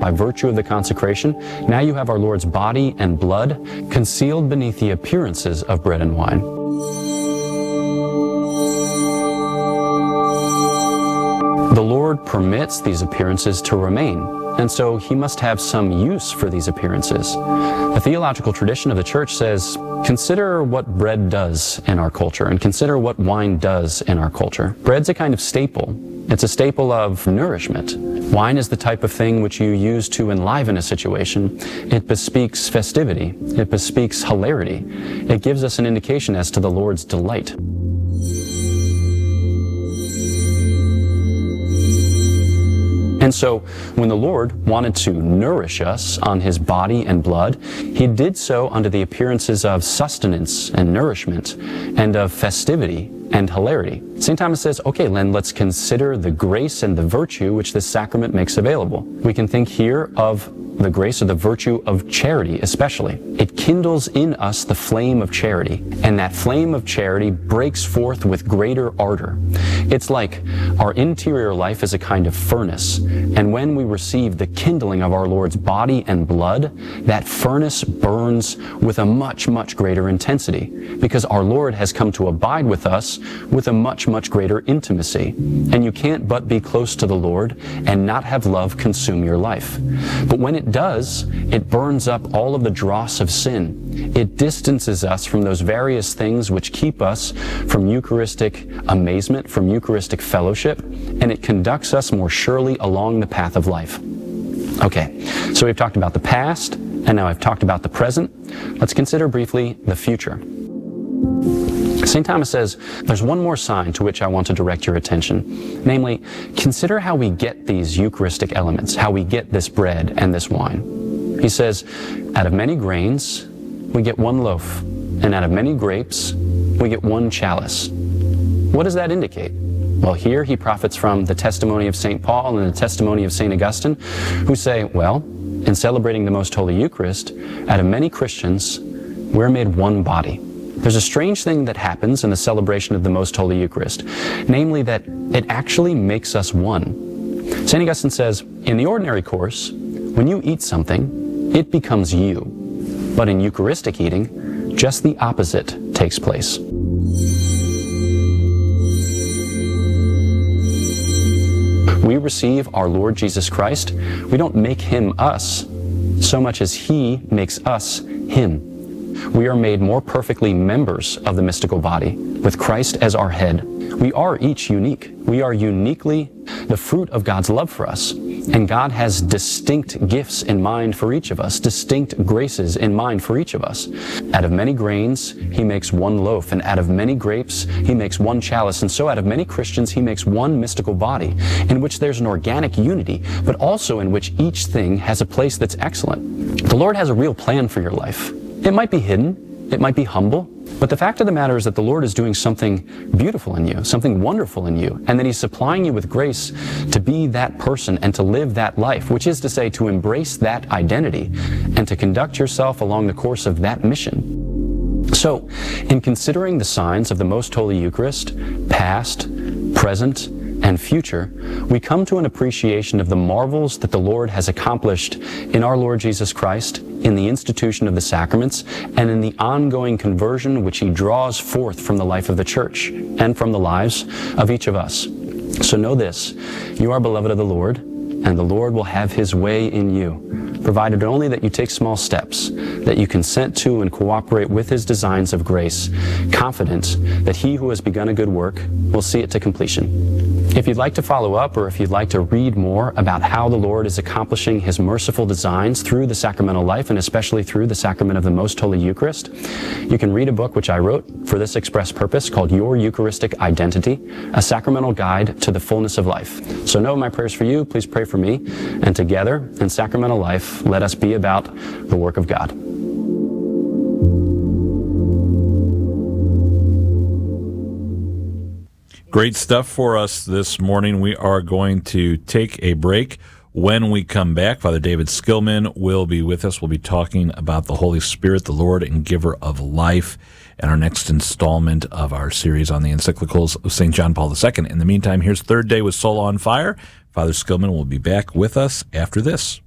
by virtue of the consecration, now you have our Lord's body and blood concealed beneath the appearances of bread and wine. The Lord permits these appearances to remain, and so he must have some use for these appearances. The theological tradition of the church says, consider what bread does in our culture, and consider what wine does in our culture. Bread's a kind of staple. It's a staple of nourishment. Wine is the type of thing which you use to enliven a situation. It bespeaks festivity. It bespeaks hilarity. It gives us an indication as to the Lord's delight. And so, when the Lord wanted to nourish us on his body and blood, he did so under the appearances of sustenance and nourishment and of festivity and hilarity. St. Thomas says, okay, then let's consider the grace and the virtue which this sacrament makes available. We can think here of the grace or the virtue of charity especially. It kindles in us the flame of charity, and that flame of charity breaks forth with greater ardor. It's like our interior life is a kind of furnace, and when we receive the kindling of our Lord's body and blood, that furnace burns with a much, much greater intensity, because our Lord has come to abide with us with a much, much greater intimacy. And you can't but be close to the Lord and not have love consume your life. But when it does, it burns up all of the dross of sin. It distances us from those various things which keep us from Eucharistic amazement, from Eucharistic fellowship, and it conducts us more surely along the path of life. Okay, so we've talked about the past, and now I've talked about the present. Let's consider briefly the future. St. Thomas says, there's one more sign to which I want to direct your attention. Namely, consider how we get these Eucharistic elements, how we get this bread and this wine. He says, out of many grains, we get one loaf, and out of many grapes, we get one chalice. What does that indicate? Well, here he profits from the testimony of St. Paul and the testimony of St. Augustine, who say, well, in celebrating the Most Holy Eucharist, out of many Christians, we're made one body. There's a strange thing that happens in the celebration of the Most Holy Eucharist, namely that it actually makes us one. St. Augustine says, in the ordinary course, when you eat something, it becomes you. But in Eucharistic eating, just the opposite takes place. We receive our Lord Jesus Christ. We don't make him us so much as he makes us him. We are made more perfectly members of the mystical body, with Christ as our head. We are each unique. We are uniquely the fruit of God's love for us. And God has distinct gifts in mind for each of us, distinct graces in mind for each of us. Out of many grains, he makes one loaf, and out of many grapes, he makes one chalice. And so out of many Christians, he makes one mystical body, in which there's an organic unity, but also in which each thing has a place that's excellent. The Lord has a real plan for your life. It might be hidden, it might be humble, but the fact of the matter is that the Lord is doing something beautiful in you, something wonderful in you, and that he's supplying you with grace to be that person and to live that life, which is to say, to embrace that identity and to conduct yourself along the course of that mission. So, in considering the signs of the Most Holy Eucharist, past, present, and future, we come to an appreciation of the marvels that the Lord has accomplished in our Lord Jesus Christ, in the institution of the sacraments, and in the ongoing conversion which he draws forth from the life of the Church and from the lives of each of us. So know this, you are beloved of the Lord, and the Lord will have his way in you, provided only that you take small steps, that you consent to and cooperate with his designs of grace, confident that he who has begun a good work will see it to completion. If you'd like to follow up, or if you'd like to read more about how the Lord is accomplishing his merciful designs through the sacramental life, and especially through the sacrament of the Most Holy Eucharist, you can read a book which I wrote for this express purpose called Your Eucharistic Identity, a sacramental guide to the fullness of life. So know my prayers for you, please pray for me, and together in sacramental life, let us be about the work of God. Great stuff for us this morning. We are going to take a break. When we come back, Father David Skillman will be with us. We'll be talking about the Holy Spirit, the Lord and Giver of life, and our next installment of our series on the encyclicals of St. John Paul II. In the meantime, here's Third Day with Soul on Fire. Father Skillman will be back with us after this.